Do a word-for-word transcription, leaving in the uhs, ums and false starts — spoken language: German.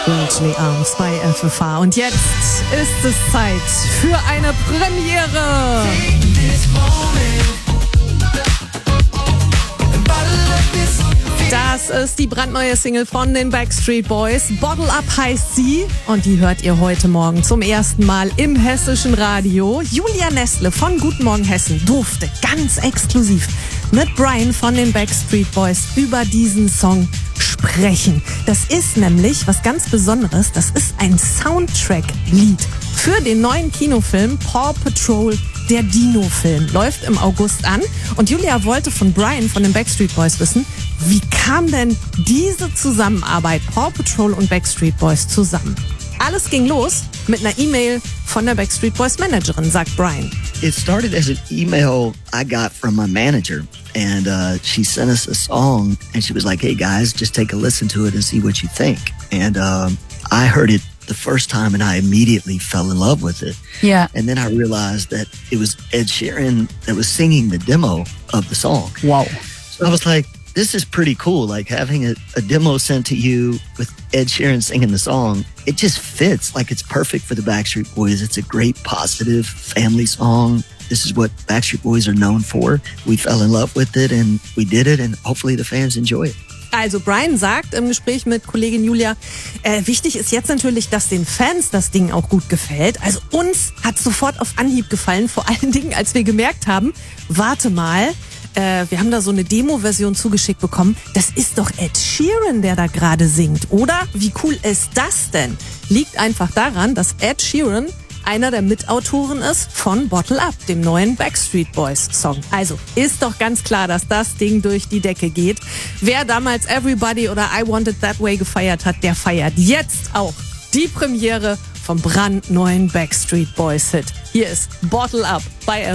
Wellesley Arms bei F F H. Und jetzt ist es Zeit für eine Premiere. Das ist die brandneue Single von den Backstreet Boys. Bottle Up heißt sie und die hört ihr heute Morgen zum ersten Mal im hessischen Radio. Julia Nestle von Guten Morgen Hessen durfte ganz exklusiv mit Brian von den Backstreet Boys über diesen Song sprechen. Das ist nämlich was ganz Besonderes. Das ist ein Soundtrack-Lied für den neuen Kinofilm Paw Patrol. Der Dino-Film läuft im August an und Julia wollte von Brian von den Backstreet Boys wissen, wie kam denn diese Zusammenarbeit Paw Patrol und Backstreet Boys zusammen? Alles ging los mit einer E-Mail von der Backstreet Boys Managerin, sagt Brian. It started as an email I got from my manager, and uh, she sent us a song, and she was like, "Hey guys, just take a listen to it and see what you think." And um, I heard it the first time, and I immediately fell in love with it. Yeah. And then I realized that it was Ed Sheeran that was singing the demo of the song. Wow. So I was like, this is pretty cool. Like having a, a demo sent to you with Ed Sheeran singing the song, it just fits. Like it's perfect for the Backstreet Boys. It's a great, positive family song. This is what Backstreet Boys are known for. We fell in love with it and we did it, and hopefully the fans enjoy it. Also Brian sagt im Gespräch mit Kollegin Julia, äh, wichtig ist jetzt natürlich, dass den Fans das Ding auch gut gefällt. Also uns hat sofort auf Anhieb gefallen, vor allen Dingen, als wir gemerkt haben, warte mal, äh, wir haben da so eine Demo-Version zugeschickt bekommen. Das ist doch Ed Sheeran, der da gerade singt, oder? Wie cool ist das denn? Liegt einfach daran, dass Ed Sheeran einer der Mitautoren ist von Bottle Up, dem neuen Backstreet Boys Song. Also ist doch ganz klar, dass das Ding durch die Decke geht. Wer damals Everybody oder I Want It That Way gefeiert hat, der feiert jetzt auch die Premiere vom brandneuen Backstreet Boys Hit. Hier ist Bottle Up bei